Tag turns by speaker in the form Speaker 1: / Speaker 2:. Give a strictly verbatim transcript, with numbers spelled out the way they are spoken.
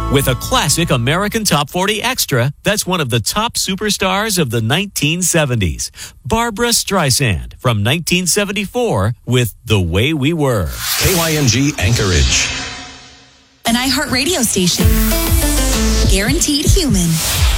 Speaker 1: with a classic American Top forty extra that's one of the top superstars of the nineteen seventies. Barbra Streisand from nineteen seventy-four with The Way We Were.
Speaker 2: K Y M G Anchorage.
Speaker 3: An iHeartRadio station. Guaranteed human.